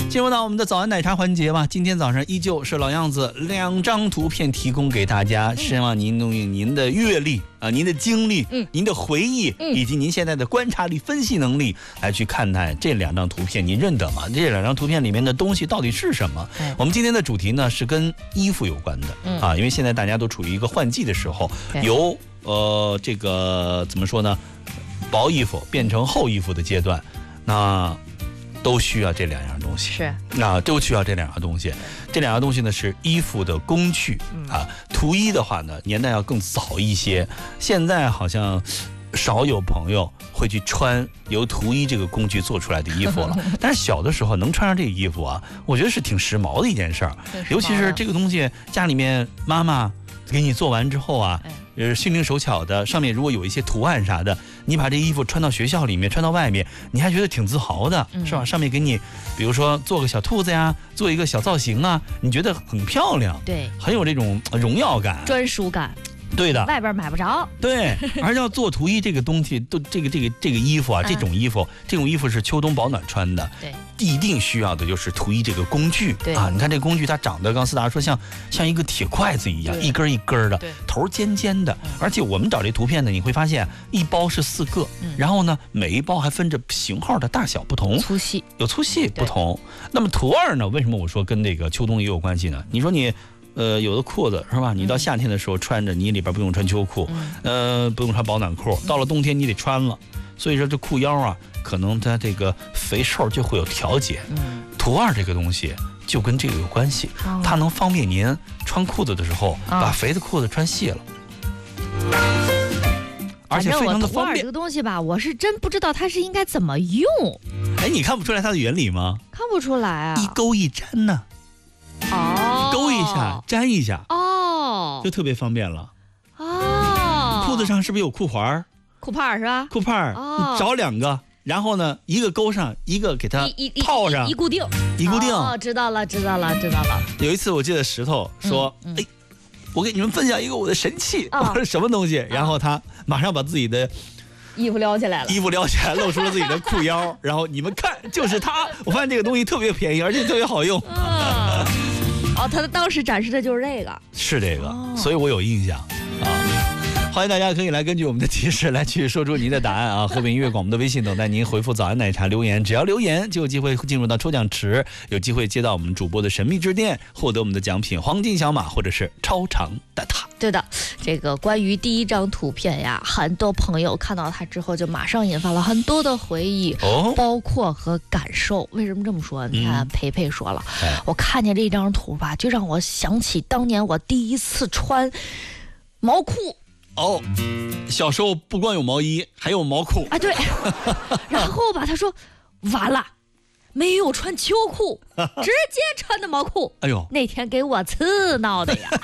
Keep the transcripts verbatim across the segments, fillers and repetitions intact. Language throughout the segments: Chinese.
进入到我们的早安奶茶环节吧。今天早上依旧是老样子，两张图片提供给大家，希望您用您的阅历啊、您的经历、嗯、您的回忆、嗯、以及您现在的观察力、分析能力来去看待这两张图片，您认得吗？这两张图片里面的东西到底是什么？嗯、我们今天的主题呢是跟衣服有关的、嗯、啊，因为现在大家都处于一个换季的时候，由呃这个怎么说呢，薄衣服变成厚衣服的阶段，那都需要这两样东西， 是啊，都需要这两样东西。这两样东西呢是衣服的工具、嗯、啊。图衣的话呢，年代要更早一些，现在好像少有朋友会去穿由图衣这个工具做出来的衣服了。但是小的时候能穿上这个衣服啊，我觉得是挺时髦的一件事儿。尤其是这个东西，家里面妈妈给你做完之后啊。哎呃，心灵手巧的，上面如果有一些图案啥的，你把这衣服穿到学校里面，穿到外面，你还觉得挺自豪的，嗯、是吧？上面给你，比如说做个小兔子呀，做一个小造型啊，你觉得很漂亮， 对， 很有这种荣耀感、 专属感。 对的， 外边买不着。对， 而要做图衣这个东西，都这个这个这个衣服啊，这种衣服，这种衣服是秋冬保暖穿的。对，一定需要的就是图衣这个工具。对啊，你看这个工具，它长得，刚思达说像像一个铁筷子一样，一根一根的，头尖尖的。而且我们找这图片呢，你会发现一包是四个，嗯、然后呢，每一包还分着型号的大小不同， 粗细有粗细不同。那么图二呢，为什么我说跟这个秋冬也有关系呢？你说你。呃，有的裤子是吧？你到夏天的时候穿着，你里边不用穿秋裤，嗯、呃，不用穿保暖裤。到了冬天你得穿了，所以说这裤腰啊，可能它这个肥瘦就会有调节。嗯，图二这个东西就跟这个有关系，哦、它能方便您穿裤子的时候、哦、把肥的裤子穿细了。而且非常的方便。 图二这个东西吧，我是真不知道它是应该怎么用。 哎，你看不出来它的原理吗？ 看不出来啊， 一勾一粘呢。哦，勾一下，粘一下，哦，就特别方便了。哦，裤子上是不是有裤环？ 裤帕是吧？ 裤帕，哦、你找两个，然后呢，一个勾上，一个给它套上， 一固定， 一固定。 哦，知道了，知道了，知道了。 有一次我记得石头说：“嗯嗯、哎，我给你们分享一个我的神器。哦”我说什么东西？然后他马上把自己的。 衣服撩起来了， 衣服撩起来，露出了自己的裤腰，然后你们看，就是它。我发现这个东西特别便宜，而且特别好用。 嗯、哦，他当时展示的就是这个， 是这个，哦、所以我有印象啊。欢迎大家可以来根据我们的提示来去说出您的答案啊！河北音乐广播的微信等待您回复早安奶茶留言，只要留言就有机会进入到抽奖池，有机会接到我们主播的神秘之电，获得我们的奖品黄金小马或者是超长蛋挞。 对的，这个关于第一张图片呀，很多朋友看到它之后就马上引发了很多的回忆，哦、包括和感受。为什么这么说？你看，培培说了，嗯、我看见这张图吧，就让我想起当年我第一次穿毛裤。 哦，小时候不光有毛衣，还有毛裤啊！对，然后吧，他说完了，没有穿秋裤，直接穿的毛裤。哎呦，那天给我刺挠的呀！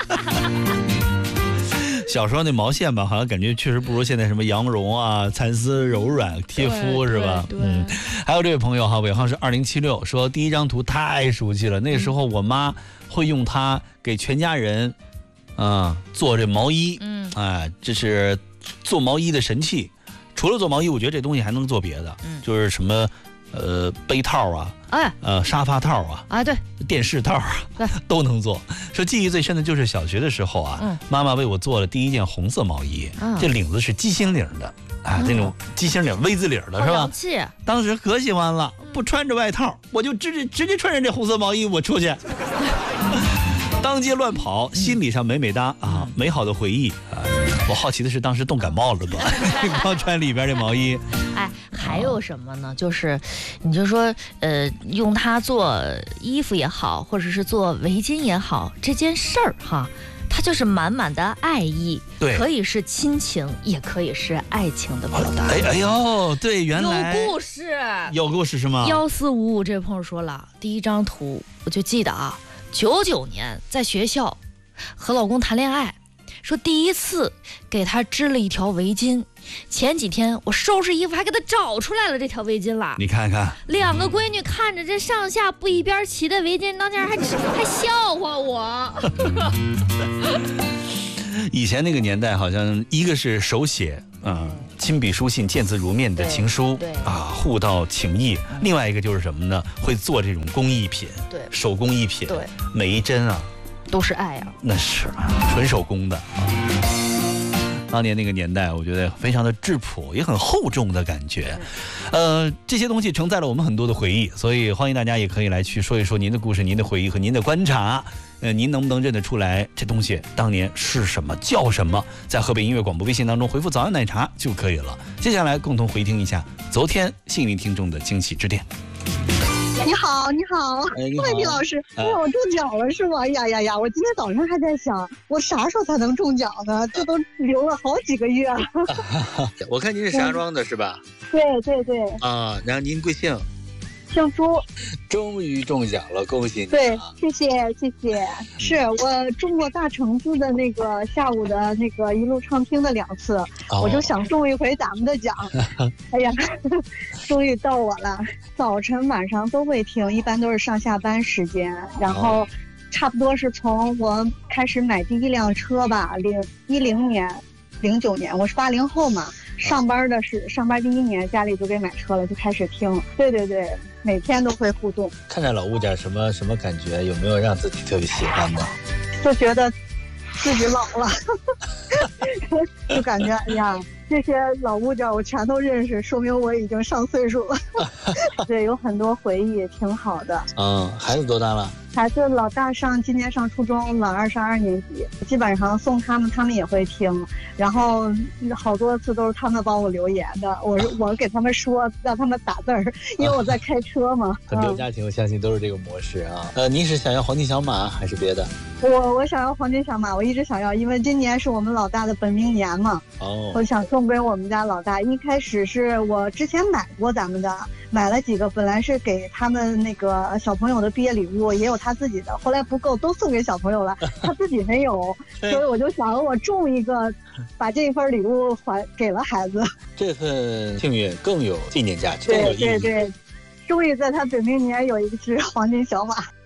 小时候那毛线吧，好像感觉确实不如现在什么羊绒啊、蚕丝柔软贴肤是吧？ 对。对嗯，还有这位朋友哈，尾号是二零七六，说第一张图太熟悉了，那时候我妈会用它给全家人。啊、嗯，做这毛衣，嗯，哎，这是做毛衣的神器。除了做毛衣，我觉得这东西还能做别的，嗯，就是什么，呃，被套啊，哎，呃，沙发套啊， 啊，对， 电视套啊，对，都能做。说记忆最深的就是小学的时候啊，嗯，妈妈为我做了第一件红色毛衣，嗯、这领子是鸡心领的，啊，那、嗯、种鸡心领 V 字领的是吧？当时可喜欢了，不穿着外套，我就直接直接穿着这红色毛衣我出去。当街乱跑，心理上美美哒啊，美好的回忆啊！我好奇的是，当时冻感冒了吧？光穿里边这毛衣。 哎，还有什么呢？就是，你就说，呃，用它做衣服也好，或者是做围巾也好，这件事儿哈，它就是满满的爱意。对，可以是亲情，也可以是爱情的表达。 哎哎呦，对，原来有故事， 有故事是吗？ 幺四五五这位朋友说了，第一张图我就记得啊。九九年在学校和老公谈恋爱，说第一次给他织了一条围巾，前几天我收拾衣服还给他找出来了这条围巾了。 你看看， 两个闺女看着这上下不一边齐的围巾，当家还还笑话我。 以前那个年代好像一个是手写，嗯， 亲笔书信、见字如面的情书， 对啊，互道情谊。嗯、另外一个就是什么呢？会做这种工艺品， 对， 手工艺品， 对， 每一针啊， 都是爱啊， 那是纯手工的啊。当年那个年代，我觉得非常的质朴，也很厚重的感觉。呃，这些东西承载了我们很多的回忆，所以欢迎大家也可以来去说一说您的故事、您的回忆和您的观察。呃，您能不能认得出来这东西当年是什么、叫什么？在河北音乐广播微信当中回复"早安奶茶"就可以了。接下来共同回听一下昨天幸运听众的惊喜致电。 你好，你好，魏斌老师，哎，我中奖了是吗？呀呀呀！我今天早上还在想，我啥时候才能中奖呢？这都留了好几个月了。 我看您是石家庄的是吧？ 对对对。 啊，然后您贵姓？ 姓朱。 终于中奖了，恭喜你！ 对，谢谢谢谢。是我中过大橙子的那个下午的那个一路畅听的两次，哦、我就想中一回咱们的奖。哎呀，终于到我了。早晨晚上都会听，一般都是上下班时间，然后差不多是从我开始买第一辆车吧，零一零年、零九年，我是八零后嘛，上班的是上班第一年，家里就给买车了，就开始听。对对对，每天都会互动。 看着老物件什么什么感觉？有没有让自己特别喜欢的？ 就觉得自己老了，就感觉哎呀。这些老物件我全都认识，说明我已经上岁数了。对，有很多回忆，挺好的。 嗯，孩子多大了？ 孩子老大上今年上初中，老二上二年级。基本上送他们，他们也会听。然后好多次都是他们帮我留言的，我我给他们说，让他们打字儿，因为我在开车嘛。 很多家庭我相信都是这个模式啊。呃，您是想要黄金小马还是别的？ 我我想要黄金小马，我一直想要，因为今年是我们老大的本命年嘛。 哦。 我想送给我们家老大。一开始是我之前买过咱们的，买了几个，本来是给他们那个小朋友的毕业礼物，也有他自己的，后来不够，都送给小朋友了，他自己没有，所以我就想我中一个，把这份礼物还给了孩子。 这份幸运更有纪念价值， 对对对，终于在他本命年有一只黄金小马。